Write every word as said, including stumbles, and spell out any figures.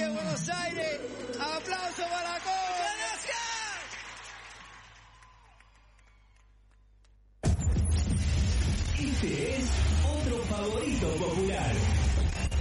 de Buenos Aires. ¡Aplauso para Coco! Este es otro favorito popular.